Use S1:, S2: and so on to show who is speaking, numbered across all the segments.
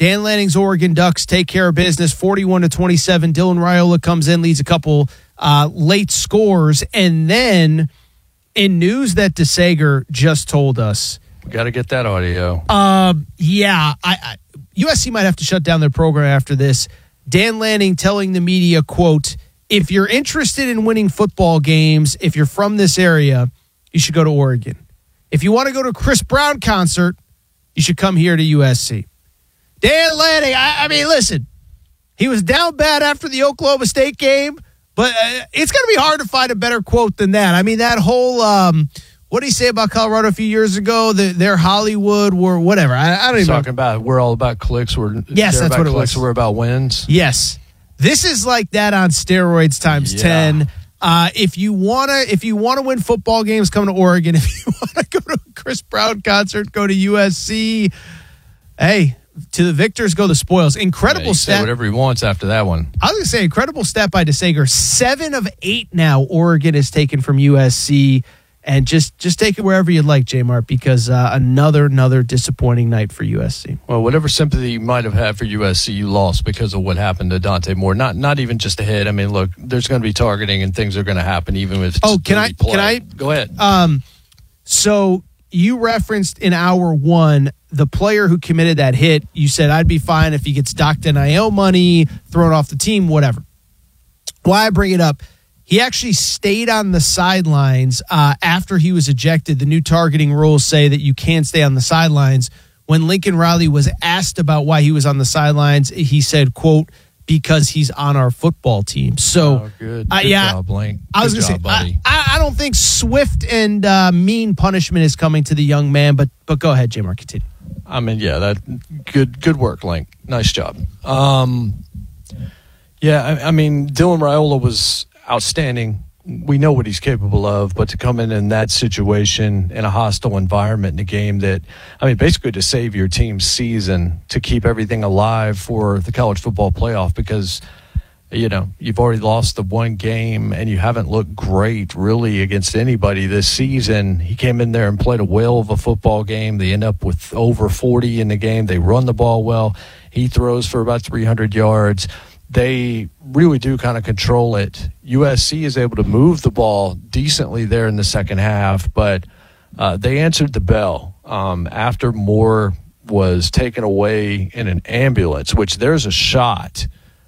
S1: Dan Lanning's Oregon Ducks take care of business 41-27. Dylan Raiola comes in, leads a couple late scores. And then in news that DeSager just told us.
S2: We got to get that audio.
S1: USC might have to shut down their program after this. Dan Lanning telling the media, quote, if you're interested in winning football games, if you're from this area, you should go to Oregon. If you want to go to a Chris Brown concert, you should come here to USC. Dan Lanning, I mean, listen, he was down bad after the Oklahoma State game, but it's going to be hard to find a better quote than that. I mean, that whole, what did he say about Colorado a few years ago? They're Hollywood or whatever. I don't even know.
S2: Talking about we're all about clicks.
S1: Yes, that's what it was.
S2: We're about wins.
S1: Yes. This is like that on steroids times 10. If you wanna win football games, come to Oregon. If you wanna go to a Chris Brown concert, go to USC. Hey, to the victors go the spoils. Incredible stat.
S2: Say whatever he wants after that one.
S1: I was gonna say incredible stat by DeSager. 7 of 8 now Oregon is taken from USC. And just take it wherever you'd like, J-Mart, because another disappointing night for USC.
S2: Well, whatever sympathy you might have had for USC, you lost because of what happened to Dante Moore. Not even just a hit. I mean, look, there's going to be targeting and things are going to happen even if it's
S1: can I
S2: go ahead?
S1: So you referenced in hour one the player who committed that hit. You said I'd be fine if he gets docked NIL money, thrown off the team, whatever. Why I bring it up? He actually stayed on the sidelines after he was ejected. The new targeting rules say that you can't stay on the sidelines. When Lincoln Riley was asked about why he was on the sidelines, he said, quote, because he's on our football team. So,
S2: good job, Link.
S1: I was going to say, buddy. I don't think swift and mean punishment is coming to the young man, but go ahead, J-Mark, continue.
S2: I mean, that good work, Link. Nice job. I mean, Dylan Raiola was outstanding. We know what he's capable of, but to come in that situation in a hostile environment in a game that, I mean, basically to save your team's season, to keep everything alive for the college football playoff, because, you know, you've already lost the one game and you haven't looked great really against anybody this season. He came in there and played a whale of a football game. They end up with over 40 in the game. They run the ball well. He throws for about 300 yards. They really do kind of control it. USC is able to move the ball decently there in the second half, but they answered the bell after Moore was taken away in an ambulance, which there's a shot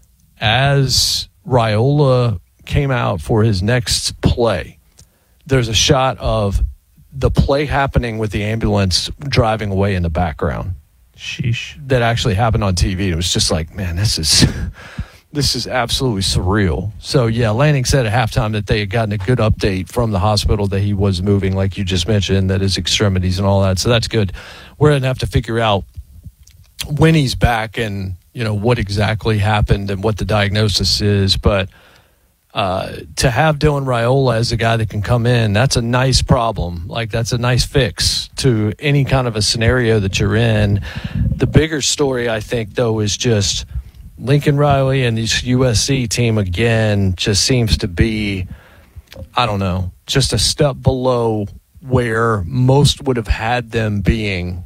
S2: as Raiola came out for his next play. There's a shot of the play happening with the ambulance driving away in the background.
S1: Sheesh. That
S2: actually happened on TV. It was just like, man, this is absolutely surreal. So, yeah, Lanning said at halftime that they had gotten a good update from the hospital that he was moving, like you just mentioned, that his extremities and all that. So that's good. We're going to have to figure out when he's back and, you know, what exactly happened and what the diagnosis is. But to have Dylan Raiola as a guy that can come in, that's a nice problem. Like, that's a nice fix to any kind of a scenario that you're in. The bigger story, I think, though, is just Lincoln Riley and this USC team, again, just seems to be, I don't know, just a step below where most would have had them being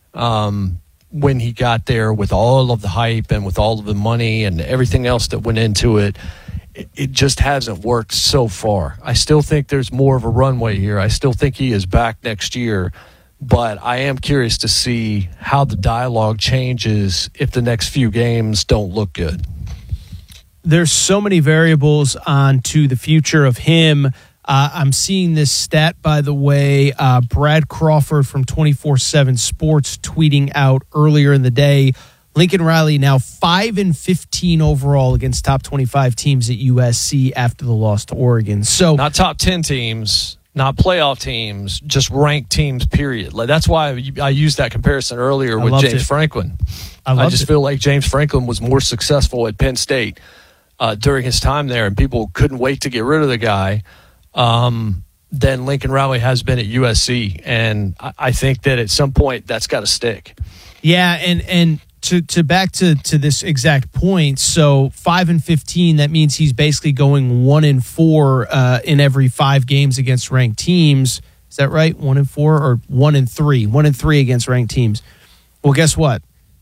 S2: when he got there, with all of the hype and with all of the money and everything else that went into it. It just hasn't worked so far. I still think there's more of a runway here. I still think he is back next year. But I am curious to see how the dialogue changes if the next few games don't look good.
S1: There's so many variables on to the future of him. I'm seeing this stat, by the way, Brad Crawford from 24/7 Sports tweeting out earlier in the day. Lincoln Riley now 5-15 overall against top 25 teams at USC after the loss to Oregon. So
S2: not top 10 teams. Not playoff teams, just ranked teams, period. Like, that's why I used that comparison earlier with James Franklin. I just feel like James Franklin was more successful at Penn State during his time there, and people couldn't wait to get rid of the guy than Lincoln Riley has been at USC. And I think that at some point that's got to stick.
S1: Yeah, and to back to this exact point, so 5-15, that means he's basically going 1-4 in every 5 games against ranked teams. Is that right? 1-4 or 1-3? 1-3 against ranked teams. Well, guess what?